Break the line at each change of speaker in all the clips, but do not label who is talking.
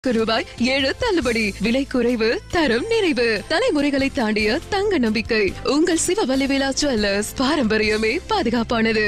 ரூபாய் 7 தள்ளுபடி. விலை குறைவு, தரம் நிறைவு. தலைமுறைகளை தாண்டிய தங்க நம்பிக்கை. உங்கள் சிவவல்லிவேலா ஜுவல்லர்ஸ். பாரம்பரியமே பாதுகாப்பானது.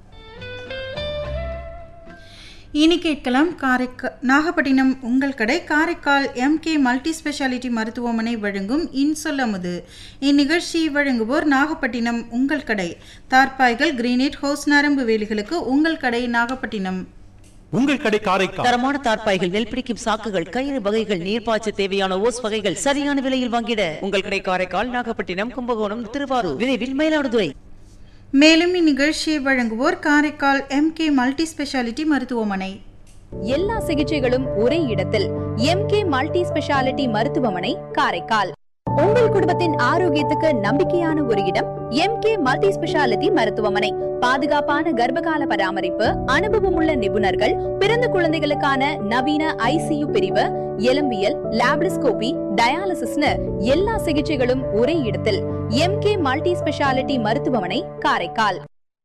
இனி கேட்கலாம். நாகப்பட்டினம் உங்கள் கடை காரைக்கால் MK மல்டி ஸ்பெஷாலிட்டி மருத்துவமனை வழங்கும் இன்சொல்லமுது. இந்நிகழ்ச்சி வழங்குவோர் நாகப்பட்டினம் உங்கள் கடை. தார்பாய்கள், கிரீனேட், ஹோஸ், நரம்பு வேலிகளுக்கு உங்கள் கடை நாகப்பட்டினம்.
உங்கள் கடை காரைக்கால்.
தரமான தார்பாய்கள், நெல் பிடிக்கும் சாக்குகள், கயிறு வகைகள், நீர்ப்பாய்ச்ச தேவையான ஓஸ் வகைகள் சரியான விலையில் வாங்கிட உங்கள் கடை காரைக்கால், நாகப்பட்டினம், கும்பகோணம், திருவாரூர், விரைவில் மயிலாடுதுறை.
மேலும் இந்நிகழ்ச்சியை வழங்குவோர் காரைக்கால் MK மல்டி ஸ்பெஷாலிட்டி மருத்துவமனை.
எல்லா சிகிச்சைகளும் ஒரே இடத்தில். MK மல்டி ஸ்பெஷாலிட்டி மருத்துவமனை, காரைக்கால். உங்கள் குடும்பத்தின் ஆரோக்கியத்துக்கு நம்பிக்கையான ஒரு இடம் MK மல்டி ஸ்பெஷாலிட்டி மருத்துவமனை. பாதுகாப்பான கர்ப்பகால பராமரிப்பு, அனுபவம் உள்ள நிபுணர்கள், பிறந்த குழந்தைகளுக்கான நவீன ICU பிரிவு, எலும்பியல், லாப்ரிஸ்கோபி, டயாலிசிஸ்னு எல்லா சிகிச்சைகளும் ஒரே இடத்தில். MK மல்டி ஸ்பெஷாலிட்டி மருத்துவமனை, காரைக்கால்.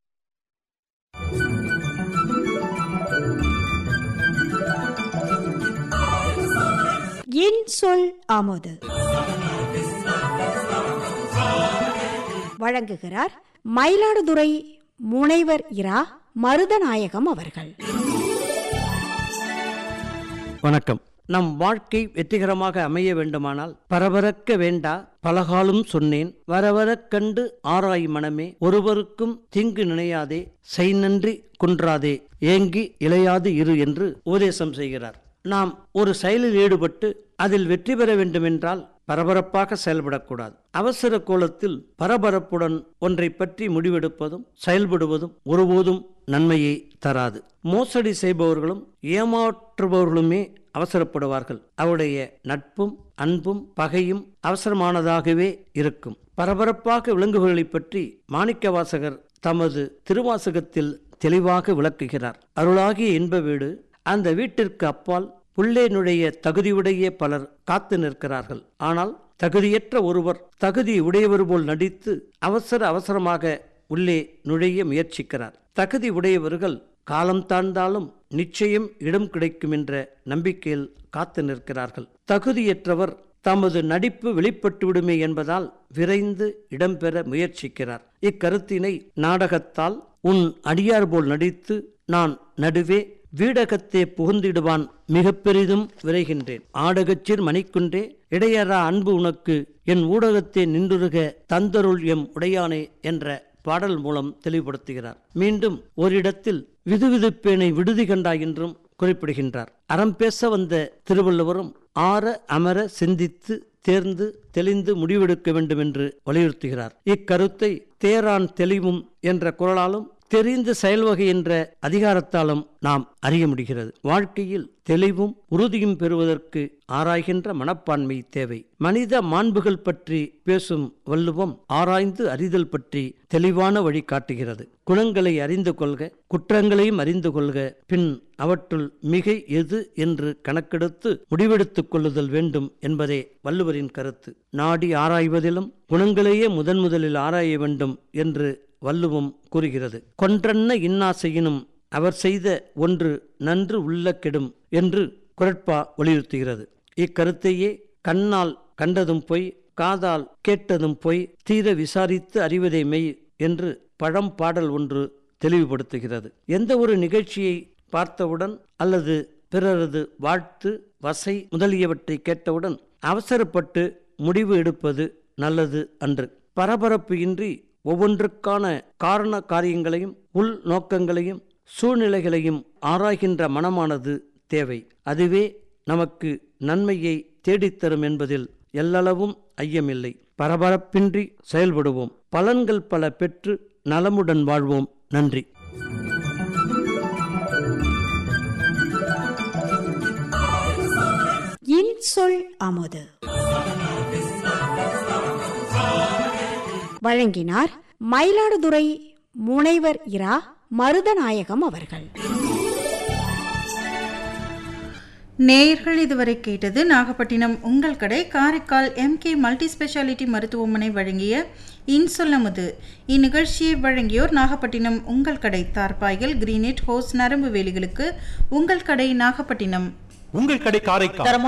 என் சொல் ஆமோது வழங்குகிறார் மயிலாடுதுறை முனைவர் இரா மருதநாயகம் அவர்கள்.
வணக்கம். நம் வாழ்க்கை வெற்றிகரமாக அமைய வேண்டுமானால் பரபரக்க வேண்டா பலகாலும் சொன்னேன், வரவரக் கண்டு ஆராய் மனமே, ஒருவருக்கும் தீங்கு நினையாதே, செய்நன்றி குன்றாதே, ஏங்கி இளையாது இரு என்று உபதேசம் செய்கிறார். நாம் ஒரு செயலில் ஈடுபட்டு அதில் வெற்றி பெற வேண்டுமென்றால் பரபரப்பாக செயல்படக்கூடாது. அவசர கோலத்தில் பரபரப்புடன் ஒன்றை பற்றி முடிவெடுப்பதும் செயல்படுவதும் ஒருபோதும் நன்மையை தராது. மோசடி செய்பவர்களும் ஏமாற்றுபவர்களுமே அவசரப்படுவார்கள். அவருடைய நட்பும் அன்பும் பகையும் அவசரமானதாகவே இருக்கும். பரபரப்பாக விளங்குபவர்களை பற்றி மாணிக்கவாசகர் தமது திருவாசகத்தில் தெளிவாக விளக்குகிறார். அருளாகிய இன்ப வீடு, அந்த வீட்டிற்கு அப்பால் உள்ளே நுழைய தகுதியுடைய பலர் காத்து நிற்கிறார்கள். ஆனால் தகுதியற்ற ஒருவர் தகுதி உடையவர் போல் நடித்து அவசரமாக உள்ளே நுழைய முயற்சிக்கிறார். தகுதி உடையவர்கள் காலம் தாழ்ந்தாலும் நிச்சயம் இடம் கிடைக்கும் என்ற நம்பிக்கையில் காத்து நிற்கிறார்கள். தகுதியற்றவர் தமது நடிப்பு வெளிப்பட்டுவிடுமே என்பதால் விரைந்து இடம்பெற முயற்சிக்கிறார். இக்கருத்தினை நாடகத்தால் உன் அடியார் போல் நடித்து நான் நடுவே வீடகத்தே புகுந்திடுவான் மிக பெரிதும் விரைகின்றேன். ஆடகச்சிற் மணிக்குன்றே இடையறா அன்பு உனக்கு என் ஊடகத்தே நின்றுருக தந்தருள் எம் உடையானே என்ற பாடல் மூலம் தெளிவுபடுத்துகிறார். மீண்டும் ஓரிடத்தில் விதுவிதுப்பேனை விடுதி கண்டாய் என்றும் குறிப்பிடுகின்றார். அறம் பேச வந்த திருவள்ளுவரும் ஆற அமர சிந்தித்து தேர்ந்து தெளிந்து முடிவெடுக்க வேண்டும் என்று வலியுறுத்துகிறார். இக்கருத்தை தேரான் தெளிவும் என்ற குரலாலும் தெரிந்த செயல்வகை என்ற அதிகாரத்தாலும் நாம் அறிய முடிகிறது. வாழ்க்கையில் தெளிவும் உறுதியும் பெறுவதற்கு ஆராய்கின்ற மனப்பான்மை தேவை. மனித மாண்புகள் பற்றி பேசும் வள்ளுவம் ஆராய்ந்து அறிதல் பற்றி தெளிவான வழி காட்டுகிறது. குணங்களை அறிந்து கொள்க, குற்றங்களையும் அறிந்து கொள்க, பின் அவற்றுள் மிகை எது என்று கணக்கெடுத்து முடிவெடுத்துக் கொள்ளுதல் வேண்டும் என்பதே வள்ளுவரின் கருத்து. நாடி ஆராய்வதிலும் குணங்களையே முதலில் ஆராய வேண்டும் என்று வள்ளுவம் கூறுகிறது. கொன்றன்ன இன்னா செய்யினும் அவர் செய்த ஒன்று நன்று உள்ள கெடும் என்று குறட்பா வலியுறுத்துகிறது. இக்கருத்தையே கண்ணால் கண்டதும் பொய், காதால் கேட்டதும் பொய், தீர விசாரித்து அறிவதே மெய் என்று பழம்பாடல் ஒன்று தெளிவுபடுத்துகிறது. எந்த ஒரு நிகழ்ச்சியை பார்த்தவுடன் அல்லது பிறரது வாழ்த்து, வசை முதலியவற்றை கேட்டவுடன் அவசரப்பட்டு முடிவு எடுப்பது நல்லது அன்று. பரபரப்பு இன்றி ஒவ்வொன்றுக்கான காரண காரியங்களையும் உள் நோக்கங்களையும் சூழ்நிலைகளையும் ஆராய்கின்ற மனமானது தேவை. அதுவே நமக்கு நன்மையை தேடித்தரும் என்பதில் எல்லளவும் ஐயமில்லை. பரபரப்பின்றி செயல்படுவோம். பலன்கள் பல பெற்று நலமுடன் வாழ்வோம். நன்றி.
என் சொல் ஆமோது வழங்கினார் மயிலாடுதுறை முனைவர் இரா மருதநாயகம் அவர்கள்.
நேயர்கள் இதுவரை கேட்டது நாகப்பட்டினம் உங்கள் கடை காரைக்கால் MK மல்டி ஸ்பெஷாலிட்டி மருத்துவமனை வழங்கிய இன்சொல்லமுது. இந்நிகழ்ச்சியை வழங்கியோர் நாகப்பட்டினம் உங்கள் கடை. தார்பாய்கள், கிரீனேட், ஹோஸ், நரம்பு வேலிகளுக்கு உங்கள் கடை நாகப்பட்டினம்.
உங்கள் கடை காரைக்கால்.